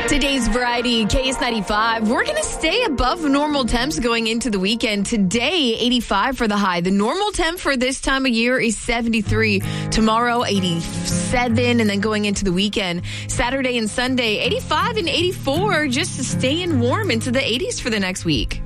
Today's variety, KS95. We're going to stay above normal temps going into the weekend. Today, 85 for the high. The normal temp for this time of year is 73. Tomorrow, 87. And then going into the weekend, Saturday and Sunday, 85 and 84, just staying warm into the 80s for the next week.